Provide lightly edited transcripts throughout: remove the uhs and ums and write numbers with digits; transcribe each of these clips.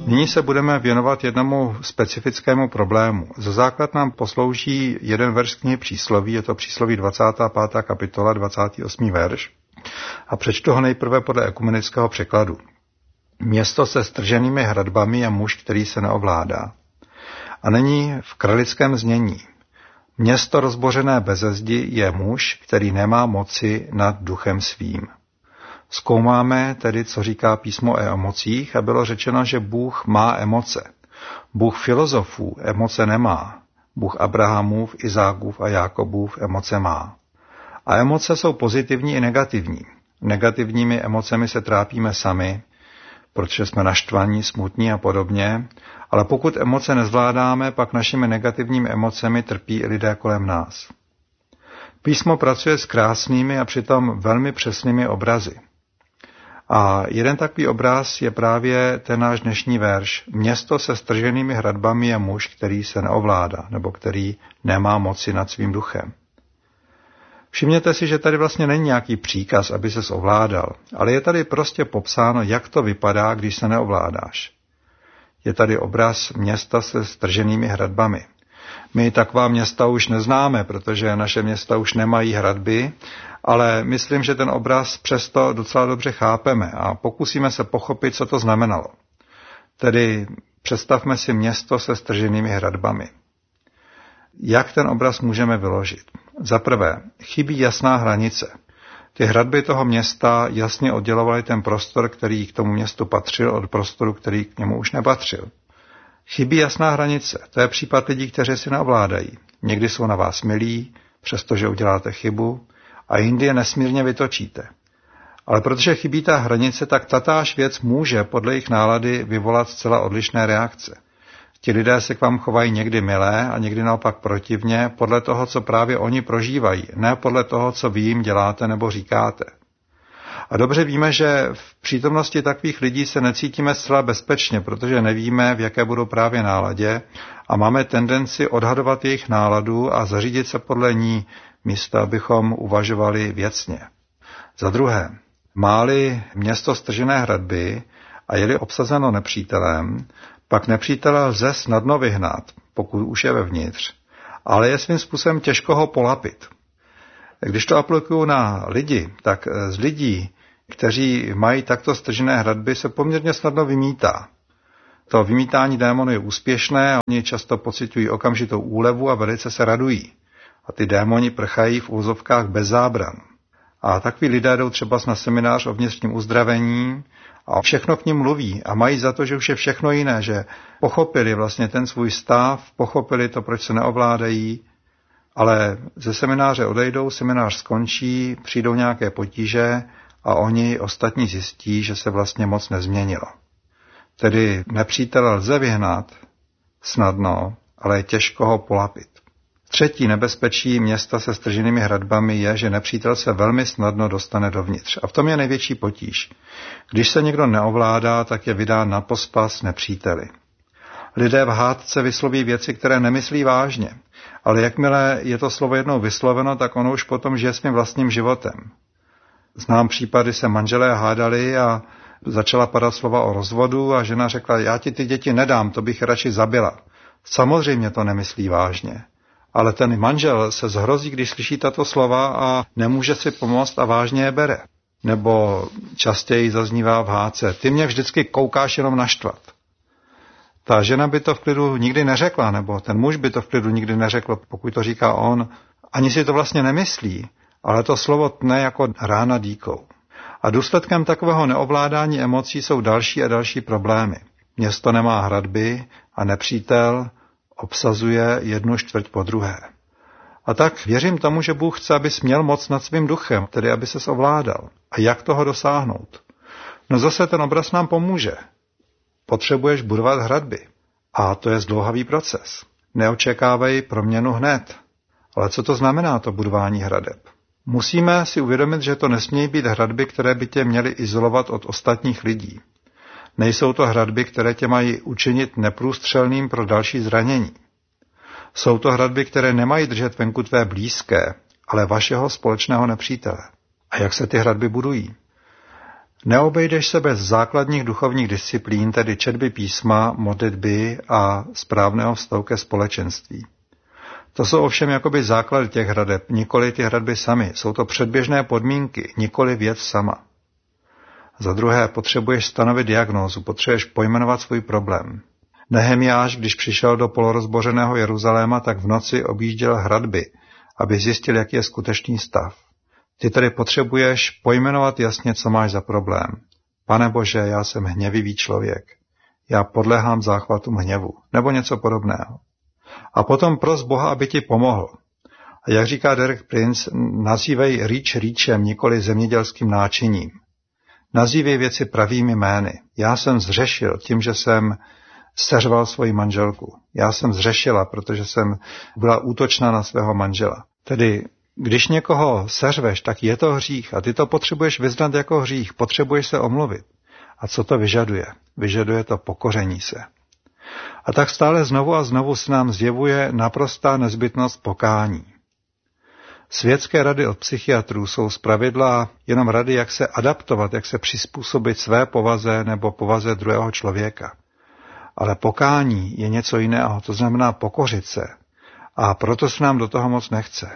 Nyní se budeme věnovat jednomu specifickému problému. Za základ nám poslouží jeden verš knihy Přísloví, je to Přísloví 25. kapitola, 28. verš. A přečtu ho nejprve podle ekumenického překladu. Město se strženými hradbami je muž, který se neovládá. A není v kralickém znění. Město rozbořené beze zdi je muž, který nemá moci nad duchem svým. Zkoumáme tedy, co říká písmo o emocích a bylo řečeno, že Bůh má emoce. Bůh filozofů emoce nemá. Bůh Abrahamův, Izákův a Jákobův emoce má. A emoce jsou pozitivní i negativní. Negativními emocemi se trápíme sami, protože jsme naštvaní, smutní a podobně, ale pokud emoce nezvládáme, pak našimi negativními emocemi trpí i lidé kolem nás. Písmo pracuje s krásnými a přitom velmi přesnými obrazy. A jeden takový obraz je právě ten náš dnešní verš. Město se strženými hradbami je muž, který se neovládá, nebo který nemá moci nad svým duchem. Všimněte si, že tady vlastně není nějaký příkaz, aby ses ovládal, ale je tady prostě popsáno, jak to vypadá, když se neovládáš. Je tady obraz města se strženými hradbami. My taková města už neznáme, protože naše města už nemají hradby, ale myslím, že ten obraz přesto docela dobře chápeme a pokusíme se pochopit, co to znamenalo. Tedy představme si město se strženými hradbami. Jak ten obraz můžeme vyložit? Za prvé, chybí jasná hranice. Ty hradby toho města jasně oddělovaly ten prostor, který k tomu městu patřil, od prostoru, který k němu už nepatřil. Chybí jasná hranice. To je případ lidí, kteří si neovládají. Někdy jsou na vás milí, přestože uděláte chybu, a jindy je nesmírně vytočíte. Ale protože chybí ta hranice, tak tatáž věc může podle jejich nálady vyvolat zcela odlišné reakce. Ti lidé se k vám chovají někdy milé a někdy naopak protivně podle toho, co právě oni prožívají, ne podle toho, co vy jim děláte nebo říkáte. A dobře víme, že v přítomnosti takových lidí se necítíme zcela bezpečně, protože nevíme, v jaké budou právě náladě a máme tendenci odhadovat jejich náladu a zařídit se podle ní, místo abychom uvažovali věcně. Za druhé, má-li město stržené hradby a je-li obsazeno nepřítelem, pak nepřítele lze snadno vyhnat, pokud už je vevnitř, ale je svým způsobem těžko ho polapit. Když to aplikuju na lidi, tak z lidí, kteří mají takto stržené hradby, se poměrně snadno vymítá. To vymítání démonů je úspěšné a oni často pociťují okamžitou úlevu a velice se radují. A ty démoni prchají v úzovkách bez zábran. A takoví lidé jdou třeba na seminář o vnitřním uzdravení a všechno k nim mluví a mají za to, že už je všechno jiné, že pochopili vlastně ten svůj stav, pochopili to, proč se neovládají, ale ze semináře odejdou, seminář skončí, přijdou nějaké potíže a oni ostatní zjistí, že se vlastně moc nezměnilo. Tedy nepřítele lze vyhnat snadno, ale je těžko ho polapit. Třetí nebezpečí města se strženými hradbami je, že nepřítel se velmi snadno dostane dovnitř. A v tom je největší potíž. Když se někdo neovládá, tak je vydán na pospas nepříteli. Lidé v hádce vysloví věci, které nemyslí vážně, ale jakmile je to slovo jednou vysloveno, tak ono už potom žije svým vlastním životem. Znám případy, se manželé hádali a začala padat slova o rozvodu a žena řekla, já ti ty děti nedám, to bych radši zabila. Samozřejmě to nemyslí vážně. Ale ten manžel se zhrozí, když slyší tato slova a nemůže si pomoct a vážně je bere. Nebo častěji zaznívá v hádce, ty mě vždycky koukáš jenom naštvat. Ta žena by to v klidu nikdy neřekla, nebo ten muž by to v klidu nikdy neřekl, pokud to říká on. Ani si to vlastně nemyslí, ale to slovo tne jako rána dýkou. A důsledkem takového neovládání emocí jsou další a další problémy. Město nemá hradby a nepřítel obsazuje 1/4 po druhé. A tak věřím tomu, že Bůh chce, abys měl moc nad svým duchem, tedy aby ses ovládal. A jak toho dosáhnout? No zase ten obraz nám pomůže. Potřebuješ budovat hradby. A to je zdlouhavý proces. Neočekávej proměnu hned. Ale co to znamená to budování hradeb? Musíme si uvědomit, že to nesmějí být hradby, které by tě měly izolovat od ostatních lidí. Nejsou to hradby, které tě mají učinit neprůstřelným pro další zranění. Jsou to hradby, které nemají držet venku tvé blízké, ale vašeho společného nepřítele. A jak se ty hradby budují? Neobejdeš se bez základních duchovních disciplín, tedy četby písma, modlitby a správného vztahu ke společenství. To jsou ovšem jakoby základy těch hradeb, nikoli ty hradby samy. Jsou to předběžné podmínky, nikoli věc sama. Za druhé, potřebuješ stanovit diagnózu, potřebuješ pojmenovat svůj problém. Nehemiáš, když přišel do polorozbořeného Jeruzaléma, tak v noci objížděl hradby, aby zjistil, jaký je skutečný stav. Ty tedy potřebuješ pojmenovat jasně, co máš za problém. Pane Bože, já jsem hněvivý člověk. Já podléhám záchvatům hněvu, nebo něco podobného. A potom pros Boha, aby ti pomohl. A jak říká Derek Prince, nazývej rýč rýčem, nikoli zemědělským náčiním. Nazývej věci pravými jmény. Já jsem zřešil tím, že jsem seřval svoji manželku. Já jsem zřešila, protože jsem byla útočná na svého manžela. Tedy, když někoho seřveš, tak je to hřích a ty to potřebuješ vyznat jako hřích, potřebuješ se omluvit. A co to vyžaduje? Vyžaduje to pokoření se. A tak stále znovu a znovu se nám zjevuje naprostá nezbytnost pokání. Světské rady od psychiatrů jsou zpravidla jenom rady, jak se adaptovat, jak se přizpůsobit své povaze nebo povaze druhého člověka. Ale pokání je něco jiného, to znamená pokořit se. A proto se nám do toho moc nechce.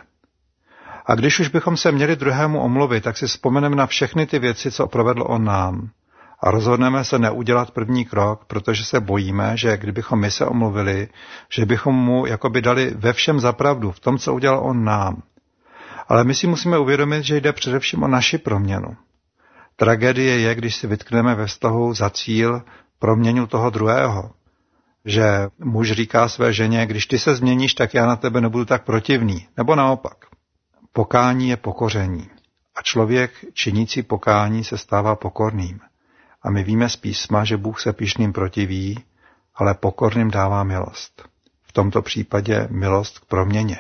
A když už bychom se měli druhému omluvit, tak si vzpomeneme na všechny ty věci, co provedl on nám. A rozhodneme se neudělat první krok, protože se bojíme, že kdybychom my se omluvili, že bychom mu jakoby dali ve všem za pravdu, v tom, co udělal on nám. Ale my si musíme uvědomit, že jde především o naši proměnu. Tragédie je, když si vytkneme ve vztahu za cíl proměnu toho druhého. Že muž říká své ženě, když ty se změníš, tak já na tebe nebudu tak protivný. Nebo naopak. Pokání je pokoření. A člověk činící pokání se stává pokorným. A my víme z písma, že Bůh se pyšným protiví, ale pokorným dává milost. V tomto případě milost k proměně.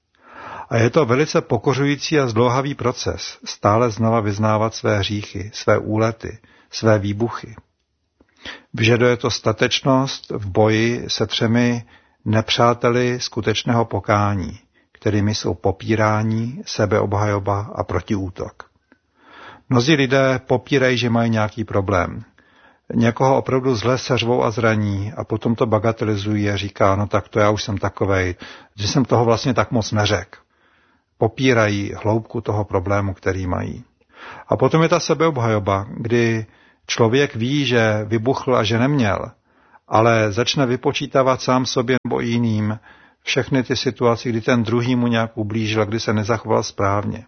A je to velice pokořující a zdlouhavý proces, stále znova vyznávat své hříchy, své úlety, své výbuchy. Vyžaduje to statečnost v boji se 3 nepřáteli skutečného pokání, kterými jsou popírání, sebeobhajoba a protiútok. Mnozí lidé popírají, že mají nějaký problém. Někoho opravdu zle seřvou a zraní a potom to bagatelizují a říká, no tak to já už jsem takovej, že jsem toho vlastně tak moc neřekl. Popírají hloubku toho problému, který mají. A potom je ta sebeobhajoba, kdy člověk ví, že vybuchl a že neměl, ale začne vypočítávat sám sobě nebo jiným všechny ty situace, kdy ten druhý mu nějak ublížil, kdy se nezachoval správně.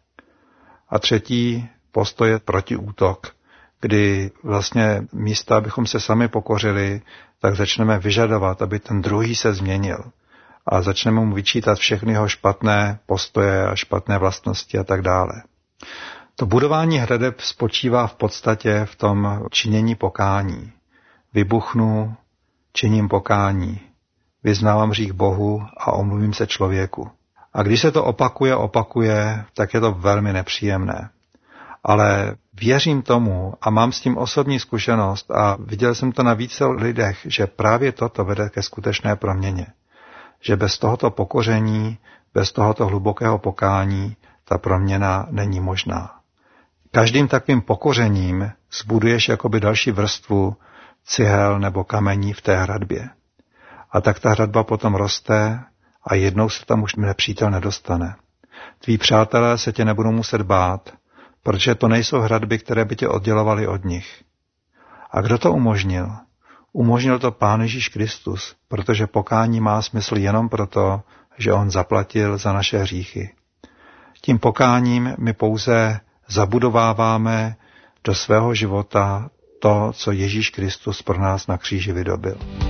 A třetí postoj je protiútok, kdy vlastně místo, abychom se sami pokořili, tak začneme vyžadovat, aby ten druhý se změnil. A začneme mu vyčítat všechny jeho špatné postoje a špatné vlastnosti a tak dále. To budování hradeb spočívá v podstatě v tom činění pokání. Vybuchnu, činím pokání, vyznávám hřích Bohu a omluvím se člověku. A když se to opakuje, tak je to velmi nepříjemné. Ale věřím tomu a mám s tím osobní zkušenost a viděl jsem to na více lidech, že právě toto vede ke skutečné proměně. Že bez tohoto pokoření, bez tohoto hlubokého pokání, ta proměna není možná. Každým takovým pokořením zbuduješ jakoby další vrstvu cihel nebo kamení v té hradbě. A tak ta hradba potom roste a jednou se tam už nepřítel nedostane. Tví přátelé se tě nebudou muset bát, protože to nejsou hradby, které by tě oddělovaly od nich. A kdo to umožnil? Umožnil to Pán Ježíš Kristus, protože pokání má smysl jenom proto, že on zaplatil za naše hříchy. Tím pokáním my pouze zabudováváme do svého života to, co Ježíš Kristus pro nás na kříži vydobyl.